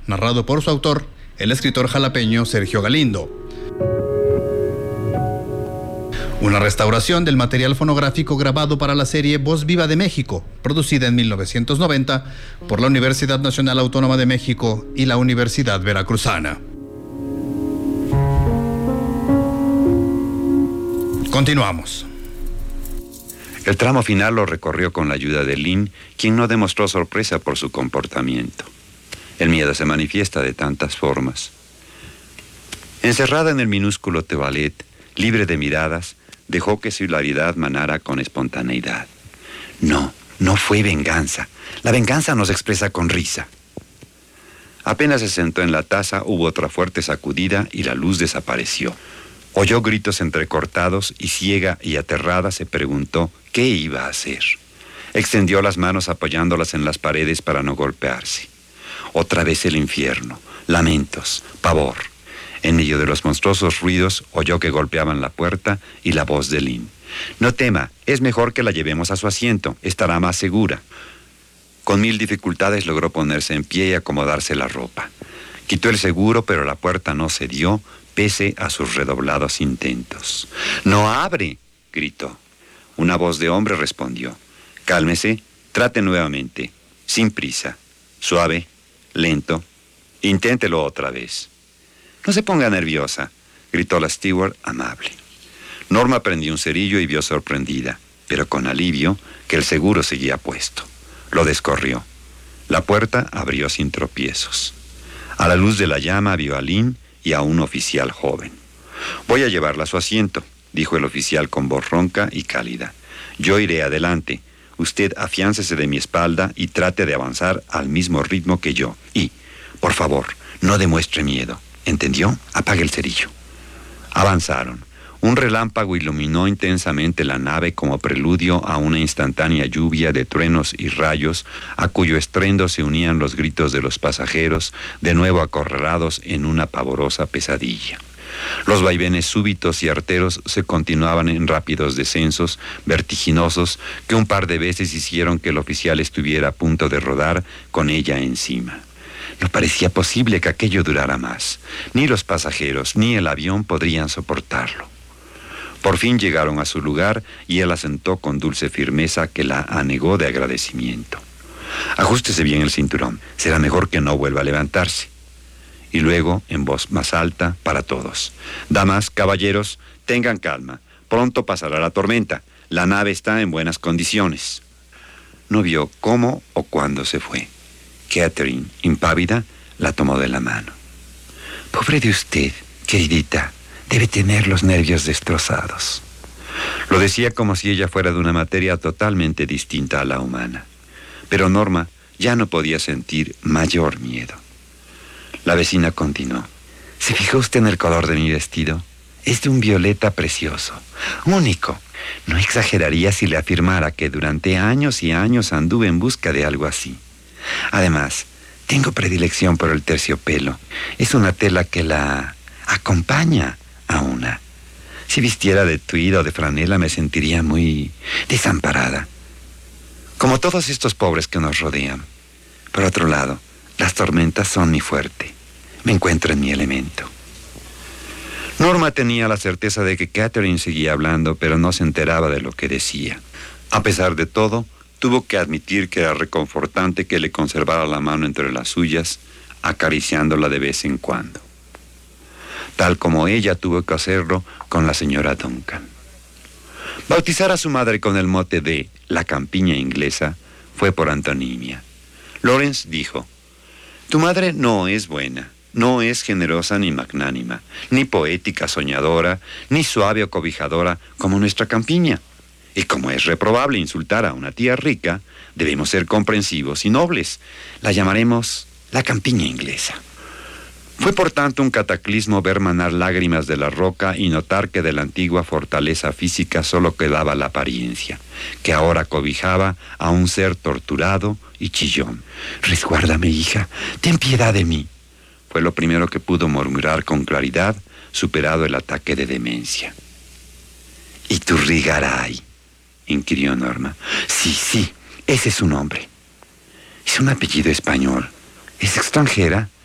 narrado por su autor, el escritor jalapeño Sergio Galindo. Una restauración del material fonográfico grabado para la serie Voz Viva de México, producida en 1990 por la Universidad Nacional Autónoma de México y la Universidad Veracruzana. Continuamos. El tramo final lo recorrió con la ayuda de Lynn, quien no demostró sorpresa por su comportamiento. El miedo se manifiesta de tantas formas. Encerrada en el minúsculo tebalet, libre de miradas, dejó que su hilaridad manara con espontaneidad. No fue venganza. La venganza nos expresa con risa. Apenas se sentó en la taza, hubo otra fuerte sacudida y la luz desapareció. Oyó gritos entrecortados y ciega y aterrada se preguntó qué iba a hacer. Extendió las manos apoyándolas en las paredes para no golpearse. Otra vez el infierno, lamentos, pavor. En medio de los monstruosos ruidos, oyó que golpeaban la puerta y la voz de Lynn. No tema, es mejor que la llevemos a su asiento, estará más segura. Con 1000 dificultades logró ponerse en pie y acomodarse la ropa. Quitó el seguro, pero la puerta no cedió, pese a sus redoblados intentos. ¡No abre!, gritó. Una voz de hombre respondió. Cálmese, trate nuevamente, sin prisa, suave, lento, inténtelo otra vez. No se ponga nerviosa, gritó la steward amable. Norma prendió un cerillo y vio sorprendida, pero con alivio, que el seguro seguía puesto. Lo descorrió. La puerta abrió sin tropiezos. A la luz de la llama vio a Lynn y a un oficial joven. Voy a llevarla a su asiento, dijo el oficial con voz ronca y cálida. Yo iré adelante. Usted afiáncese de mi espalda y trate de avanzar al mismo ritmo que yo. Y, por favor, no demuestre miedo. ¿Entendió? Apague el cerillo. Avanzaron. Un relámpago iluminó intensamente la nave como preludio a una instantánea lluvia de truenos y rayos, a cuyo estruendo se unían los gritos de los pasajeros, de nuevo acorralados en una pavorosa pesadilla. Los vaivenes súbitos y arteros se continuaban en rápidos descensos, vertiginosos, que un par de veces hicieron que el oficial estuviera a punto de rodar con ella encima. No parecía posible que aquello durara más. Ni los pasajeros ni el avión podrían soportarlo. Por fin llegaron a su lugar y él la sentó con dulce firmeza que la anegó de agradecimiento. Ajústese bien el cinturón, será mejor que no vuelva a levantarse. Y luego, en voz más alta, para todos. Damas, caballeros, tengan calma. Pronto pasará la tormenta. La nave está en buenas condiciones. No vio cómo o cuándo se fue. Catherine, impávida, la tomó de la mano. Pobre de usted, queridita, debe tener los nervios destrozados. Lo decía como si ella fuera de una materia totalmente distinta a la humana. Pero Norma ya no podía sentir mayor miedo. La vecina continuó. ¿Se fijó usted en el color de mi vestido? Es de un violeta precioso, único. No exageraría si le afirmara que durante años y años anduve en busca de algo así. Además, tengo predilección por el terciopelo. Es una tela que la acompaña a una. Si vistiera de tweed o de franela me sentiría muy desamparada. Como todos estos pobres que nos rodean. Por otro lado, las tormentas son mi fuerte. Me encuentro en mi elemento. Norma tenía la certeza de que Catherine seguía hablando, pero no se enteraba de lo que decía. A pesar de todo, tuvo que admitir que era reconfortante que le conservara la mano entre las suyas, acariciándola de vez en cuando. Tal como ella tuvo que hacerlo con la señora Duncan. Bautizar a su madre con el mote de la campiña inglesa fue por antonimia. Lawrence dijo: tu madre no es buena, no es generosa ni magnánima, ni poética soñadora, ni suave o cobijadora como nuestra campiña. Y como es reprobable insultar a una tía rica, debemos ser comprensivos y nobles. La llamaremos la campiña inglesa. Fue por tanto un cataclismo ver manar lágrimas de la roca y notar que de la antigua fortaleza física solo quedaba la apariencia, que ahora cobijaba a un ser torturado y chillón. Resguárdame, hija, ten piedad de mí. Fue lo primero que pudo murmurar con claridad, superado el ataque de demencia. ¿Y tu Rigaray?, inquirió Norma. Sí, ese es su nombre. Es un apellido español. ¿Es extranjera?